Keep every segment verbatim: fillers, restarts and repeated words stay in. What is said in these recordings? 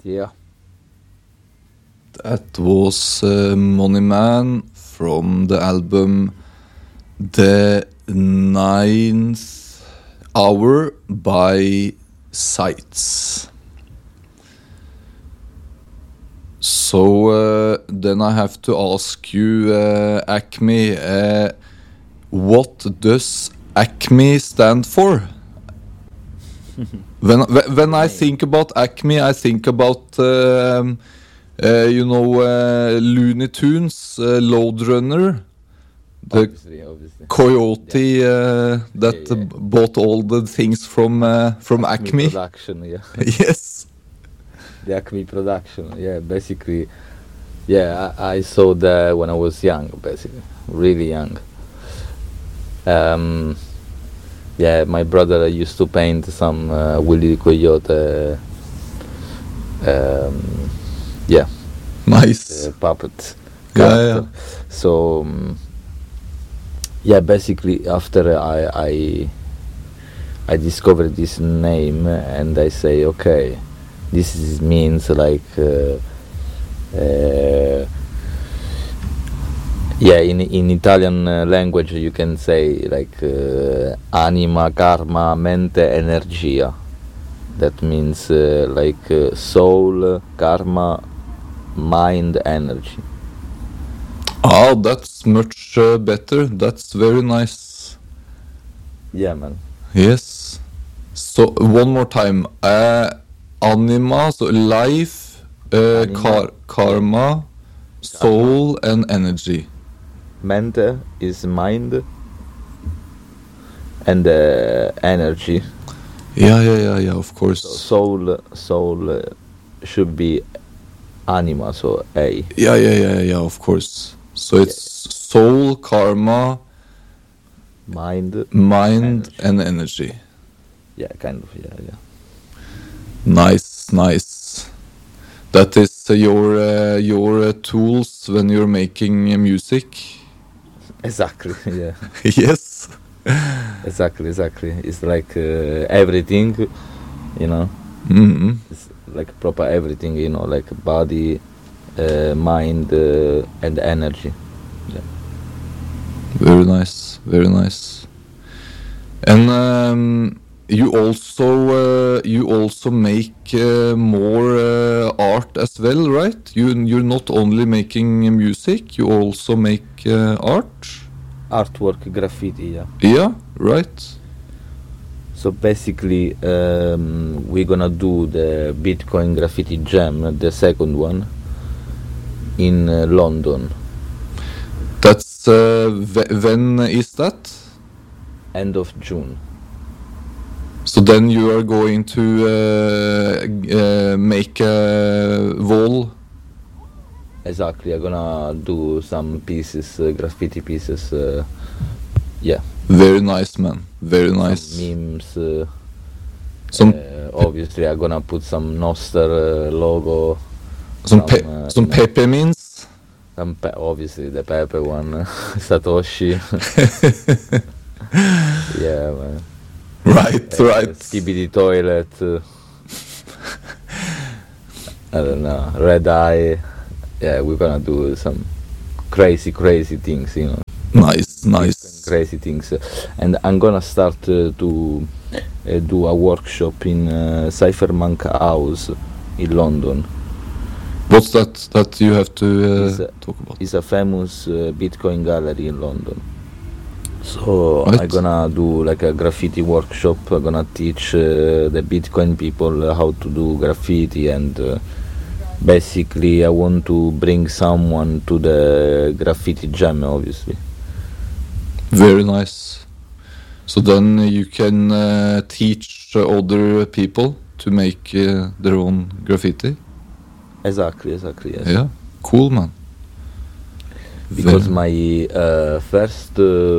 Yeah. That was uh, Money Man from the album The Ninth Hour by Sights. So uh, then I have to ask you, uh, Acme, uh, what does Acme stand for? when when I think about Acme, I think about um, uh, you know uh, Looney Tunes, uh, Lode Runner, the Obviously, obviously. coyote uh, that Yeah, yeah. uh, bought all the things from uh, from Acme Acme. production, yeah. Yes. The Acme production, yeah. Basically, yeah. I, I saw that when I was young, basically, really young. Um, yeah, my brother used to paint some uh, Willy Coyote. Um, yeah, Nice. uh, puppet Yeah, character. yeah. So um, yeah, basically after I, I I discovered this name and I say, okay, this is, means like uh, uh, yeah, in in Italian uh, language you can say like uh, anima, karma, mente, energia. That means uh, like uh, soul, karma, mind, energy. Oh, that's much uh, better. That's very nice. Yeah, man. Yes. So one more time. Uh, anima, so life, uh, Anima, car- karma, soul, and energy. Mente is mind, and uh, energy. Yeah, yeah, yeah, yeah. Of course. So soul, soul uh, should be anima, so A. Yeah, yeah, yeah, yeah. Of course. So it's soul, karma, Mind, mind, energy. and energy. Yeah, kind of. Yeah, yeah. Nice, nice. That is uh, your uh, your uh, tools when you're making uh, music. Exactly. Yeah. Yes. Exactly. Exactly. It's like uh, everything, you know. Mm-hmm. It's like proper everything, you know, like body, uh, mind, uh, and energy. Yeah. Very nice, very nice. And um, you also uh, you also make uh, more uh, art as well, right? You you're not only making music, you also make uh, art. Artwork, graffiti. Yeah. Yeah, right. So basically, um, we're gonna do the Bitcoin Graffiti Jam, the second one, in uh, London, That's uh, wh- when is that? end of June. So then you are going to uh, g- uh, make a wall. Exactly, I'm gonna do some pieces, uh, graffiti pieces. Uh, yeah, Very nice, man. Very nice. some memes. Uh, Some uh, obviously, I'm gonna put some Noster uh, logo. some some, pe- uh, some you know, peppermints. some pe- obviously the Pepe one, Satoshi. Yeah, man. Right, Uh, right. Skibidi toilet. Uh, I don't know. Red eye. Yeah, we're gonna do some crazy, crazy things, you know. Nice, Different nice. crazy things. And I'm gonna start uh, to uh, do a workshop in uh, Cyphermonk House in London. What's that that you have to uh, It's a- talk about? It's a famous uh, Bitcoin gallery in London. So Right. I'm gonna do like a graffiti workshop. I'm gonna teach uh, the Bitcoin people uh, how to do graffiti, and uh, basically I want to bring someone to the graffiti jam, obviously. Very nice. So then you can uh, teach uh, other people to make uh, their own graffiti. Exactly, exactly. Yes. Yeah, cool, man. Because Very- my uh, first uh,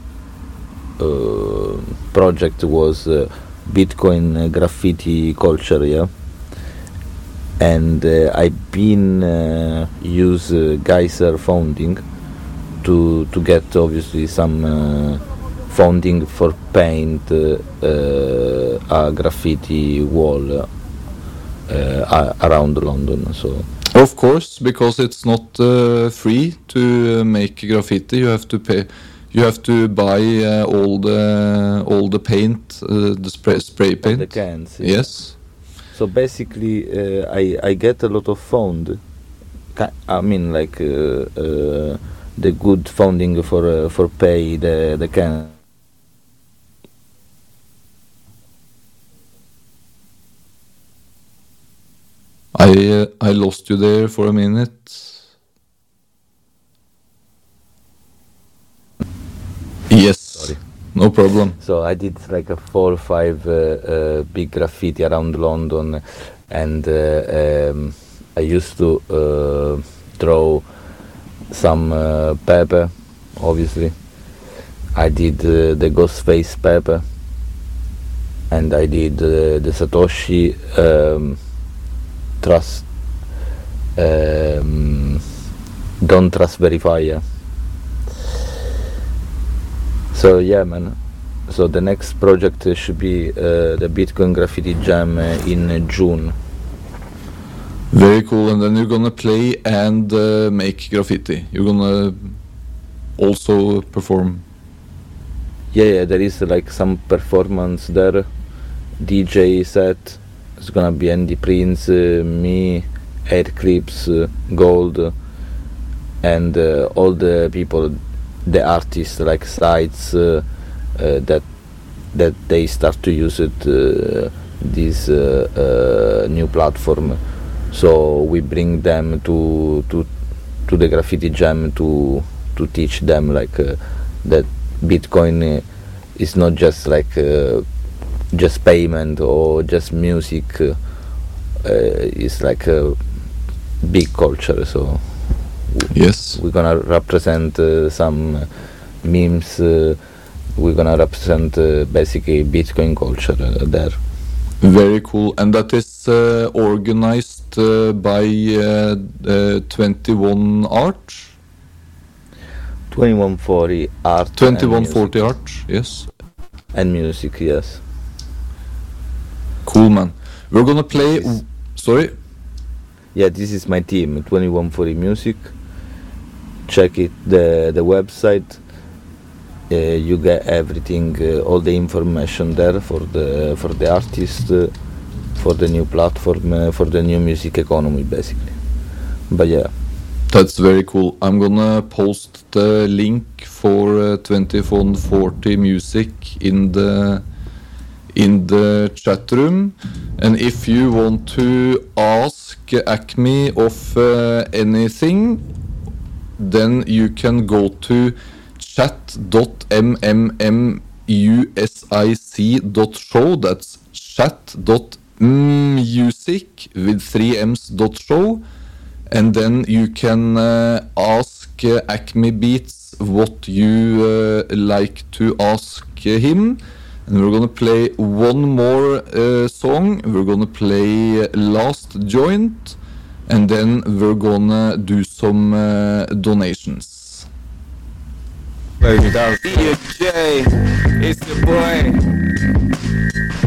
uh, project was uh, Bitcoin uh, graffiti culture, yeah. And uh, I've been uh, use uh, Geyser funding to to get obviously some uh, funding for paint uh, uh, a graffiti wall. uh, around London. So of course, because it's not uh, free to uh, make graffiti. You have to pay. You have to buy uh, all the all the paint, uh, the spray spray paint. The cans. Yeah. Yes. So basically, uh, I I get a lot of fund. I mean, like uh, uh, the good funding for uh, for pay the the can. I uh, I lost you there for a minute. Yes. Sorry. No problem. So I did like a four or five uh, uh, big graffiti around London, and uh, um, I used to uh, draw some uh, paper, obviously. I did uh, the Ghostface paper, and I did uh, the Satoshi um, Trust, um, Don't Trust Verifier. So yeah, man. So the next project uh, should be uh, the Bitcoin Graffiti Jam uh, in uh, June. Very cool. And then you're gonna play and uh, make graffiti. You're gonna also perform. Yeah, yeah. There is uh, like some performance there. D J set. It's gonna be Andy Prince, uh, me, Air Clips, uh, Gold, uh, and uh, all the people, the artists like sites uh, uh, that that they start to use it uh, this uh, uh, new platform. So we bring them to to to the Graffiti Jam to to teach them like uh, that Bitcoin uh, is not just like uh, just payment or just music. Uh, uh, it's like a big culture. So yes, we're gonna represent uh, some memes. Uh, we're gonna represent uh, basically Bitcoin culture uh, there. Very cool. And that is uh, organized uh, by uh, uh, twenty-one Art. twenty-one forty Art. twenty-one forty Art. Yes. And music. Yes. Cool, man. We're gonna play. W- Sorry. Yeah, this is my team. twenty-one forty Music. Check it. The the website. Uh, you get everything, uh, all the information there for the for the artist, uh, for the new platform, uh, for the new music economy, basically. But yeah, that's very cool. I'm gonna post the link for uh, twenty-one forty Music in the in the chat room, and if you want to ask Acme of uh, anything, then you can go to chat dot m m m music dot show. That's chat dot music with three m's dot show, and then you can uh, ask uh, Acme Beats what you uh, like to ask him. And we're gonna play one more uh, song. We're gonna play Last Joint, and then we're gonna do some uh, donations. D J, it's your boy.